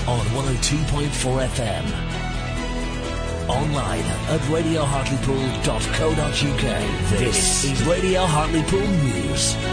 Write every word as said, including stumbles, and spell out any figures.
on one oh two point four F M. Online at radio hartlepool dot co dot uk. This is Radio Hartlepool News.